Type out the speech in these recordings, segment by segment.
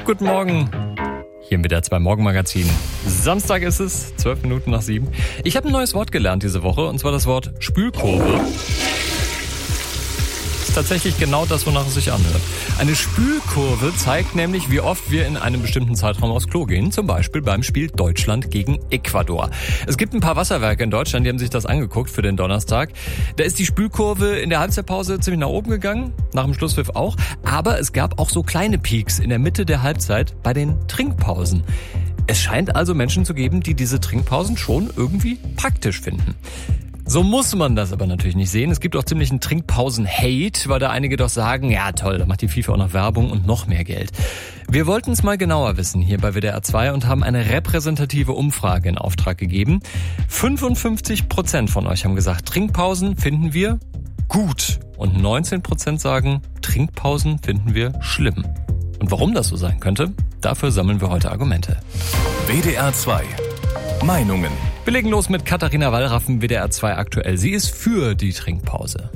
Guten Morgen. Hier mit der 2 Morgenmagazin. Samstag ist es, 12 Minuten nach 7. Ich habe ein neues Wort gelernt diese Woche, und zwar das Wort Spülkurve. Ist tatsächlich genau das, wonach es sich anhört. Eine Spülkurve zeigt nämlich, wie oft wir in einem bestimmten Zeitraum aufs Klo gehen. Zum Beispiel beim Spiel Deutschland gegen Ecuador. Es gibt ein paar Wasserwerke in Deutschland, die haben sich das angeguckt für den Donnerstag. Da ist die Spülkurve in der Halbzeitpause ziemlich nach oben gegangen, nach dem Schlusspfiff auch. Aber es gab auch so kleine Peaks in der Mitte der Halbzeit bei den Trinkpausen. Es scheint also Menschen zu geben, die diese Trinkpausen schon irgendwie praktisch finden. So muss man das aber natürlich nicht sehen. Es gibt auch ziemlich einen Trinkpausen-Hate, weil da einige doch sagen, ja toll, da macht die FIFA auch noch Werbung und noch mehr Geld. Wir wollten es mal genauer wissen hier bei WDR 2 und haben eine repräsentative Umfrage in Auftrag gegeben. 55% von euch haben gesagt, Trinkpausen finden wir gut. Und 19% sagen, Trinkpausen finden wir schlimm. Und warum das so sein könnte, dafür sammeln wir heute Argumente. WDR 2 Meinungen. Wir legen los mit Katharina Wallraffen, WDR 2 aktuell. Sie ist für die Trinkpause.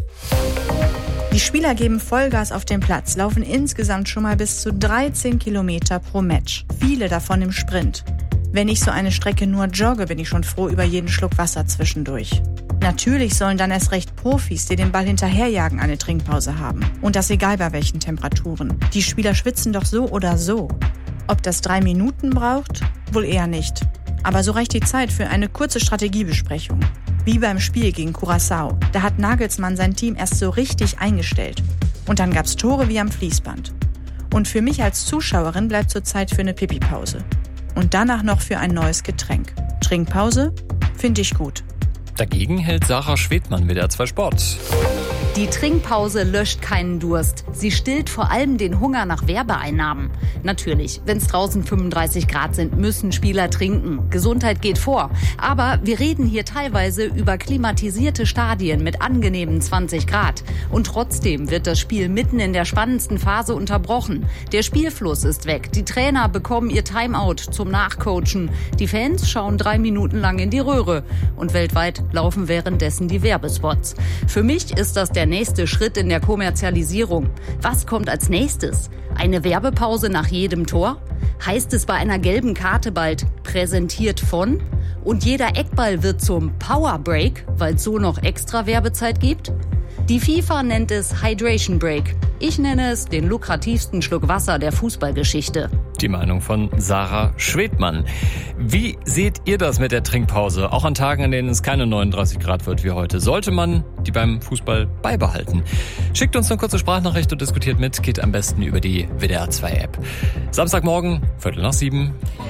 Die Spieler geben Vollgas auf dem Platz, laufen insgesamt schon mal bis zu 13 Kilometer pro Match. Viele davon im Sprint. Wenn ich so eine Strecke nur jogge, bin ich schon froh über jeden Schluck Wasser zwischendurch. Natürlich sollen dann erst recht Profis, die den Ball hinterherjagen, eine Trinkpause haben. Und das egal bei welchen Temperaturen. Die Spieler schwitzen doch so oder so. Ob das 3 Minuten braucht? Wohl eher nicht. Aber so reicht die Zeit für eine kurze Strategiebesprechung. Wie beim Spiel gegen Curaçao. Da hat Nagelsmann sein Team erst so richtig eingestellt. Und dann gab's Tore wie am Fließband. Und für mich als Zuschauerin bleibt zur Zeit für eine Pipi-Pause. Und danach noch für ein neues Getränk. Trinkpause? Finde ich gut. Dagegen hält Sarah Schwedmann, WDR 2 Sport. Die Trinkpause löscht keinen Durst. Sie stillt vor allem den Hunger nach Werbeeinnahmen. Natürlich, wenn es draußen 35 Grad sind, müssen Spieler trinken. Gesundheit geht vor. Aber wir reden hier teilweise über klimatisierte Stadien mit angenehmen 20 Grad. Und trotzdem wird das Spiel mitten in der spannendsten Phase unterbrochen. Der Spielfluss ist weg. Die Trainer bekommen ihr Timeout zum Nachcoachen. Die Fans schauen 3 Minuten lang in die Röhre. Und weltweit laufen währenddessen die Werbespots. Für mich ist das der nächste Schritt in der Kommerzialisierung. Was kommt als nächstes? Eine Werbepause nach jedem Tor? Heißt es bei einer gelben Karte bald präsentiert von? Und jeder Eckball wird zum Powerbreak, weil es so noch extra Werbezeit gibt? Die FIFA nennt es Hydration Break. Ich nenne es den lukrativsten Schluck Wasser der Fußballgeschichte. Die Meinung von Sarah Schwedmann. Wie seht ihr das mit der Trinkpause? Auch an Tagen, an denen es keine 39 Grad wird wie heute. Sollte man die beim Fußball beibehalten? Schickt uns eine kurze Sprachnachricht und diskutiert mit. Geht am besten über die WDR 2 App. Samstagmorgen, 6:45.